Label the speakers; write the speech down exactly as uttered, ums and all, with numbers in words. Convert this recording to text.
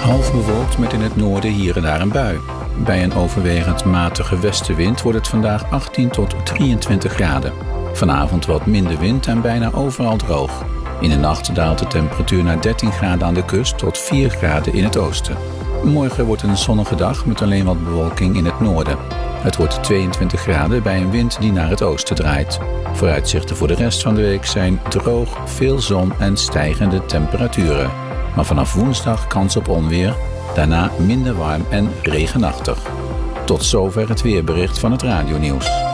Speaker 1: Half bewolkt met in het noorden hier en daar een bui. Bij een overwegend matige westenwind wordt het vandaag achttien tot drieëntwintig graden. Vanavond wat minder wind en bijna overal droog. In de nacht daalt de temperatuur naar dertien graden aan de kust tot vier graden in het oosten. Morgen wordt een zonnige dag met alleen wat bewolking in het noorden. Het wordt tweeëntwintig graden bij een wind die naar het oosten draait. Vooruitzichten voor de rest van de week zijn droog, veel zon en stijgende temperaturen. Maar vanaf woensdag kans op onweer, daarna minder warm en regenachtig. Tot zover het weerbericht van het radionieuws.